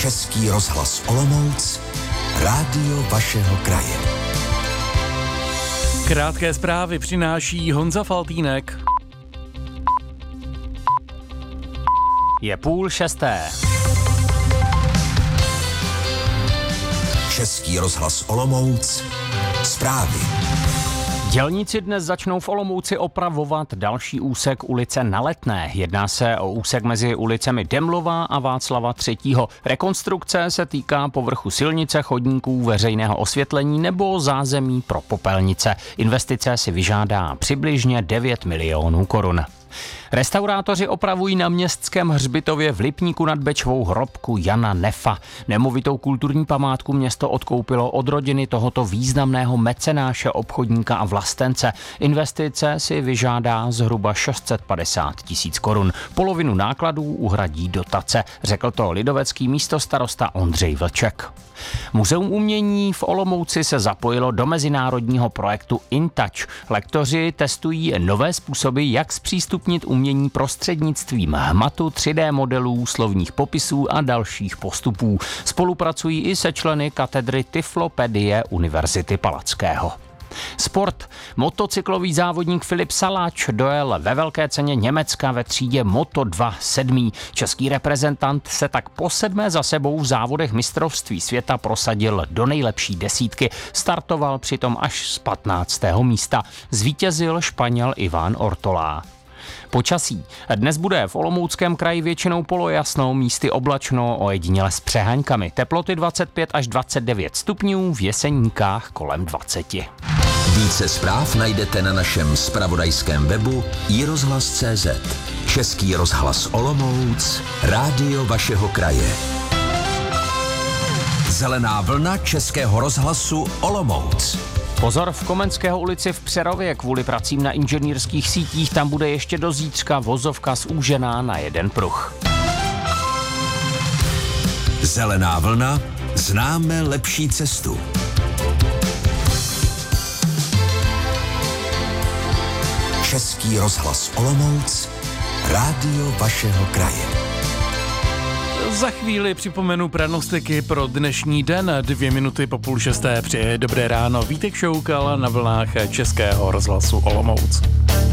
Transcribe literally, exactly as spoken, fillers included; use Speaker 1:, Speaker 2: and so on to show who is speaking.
Speaker 1: Český rozhlas Olomouc, rádio vašeho kraje.
Speaker 2: Krátké zprávy přináší Honza Faltýnek.
Speaker 3: Je půl šesté.
Speaker 1: Český rozhlas Olomouc, zprávy.
Speaker 3: Dělníci dnes začnou v Olomouci opravovat další úsek ulice Na Letné. Jedná se o úsek mezi ulicemi Demlova a Václava třetího. Rekonstrukce se týká povrchu silnice, chodníků, veřejného osvětlení nebo zázemí pro popelnice. Investice si vyžádá přibližně devět milionů korun. Restaurátoři opravují na Městském hřbitově v Lipníku nad Bečvou hrobku Jana Nefa. Nemovitou kulturní památku město odkoupilo od rodiny tohoto významného mecenáše, obchodníka a vlastence. Investice si vyžádá zhruba šest set padesát tisíc korun. Polovinu nákladů uhradí dotace, řekl to lidovecký místostarosta Ondřej Vlček. Muzeum umění v Olomouci se zapojilo do mezinárodního projektu InTouch. Lektoři testují nové způsoby, jak zpřístupnit umění prostřednictvím hmatu, tři dé modelů, slovních popisů a dalších postupů. Spolupracují i se členy katedry Tyflopedie Univerzity Palackého. Sport. Motocyklový závodník Filip Saláč dojel ve velké ceně Německa ve třídě Moto dva sedmý. Český reprezentant se tak po sedmé za sebou v závodech mistrovství světa prosadil do nejlepší desítky. Startoval přitom až z patnáctého místa. Zvítězil Španěl Iván Ortolá. Počasí. Dnes bude v Olomouckém kraji většinou polojasno, místy oblačno, ojediněle s přeháňkami. Teploty dvacet pět až dvacet devět stupňů, v Jeseníkách kolem dvacet.
Speaker 1: Více zpráv najdete na našem zpravodajském webu i rozhlas tečka cé zet. Český rozhlas Olomouc, rádio vašeho kraje. Zelená vlna Českého rozhlasu Olomouc.
Speaker 3: Pozor, v Komenského ulici v Přerově kvůli pracím na inženýrských sítích tam bude ještě do zítřka vozovka zúžená na jeden pruh.
Speaker 1: Zelená vlna, známe lepší cestu. Český rozhlas Olomouc, rádio vašeho kraje.
Speaker 2: Za chvíli připomenu pranostiky pro dnešní den. Dvě minuty po půl šesté přeje dobré ráno Vítek Šoukal na vlnách Českého rozhlasu Olomouc.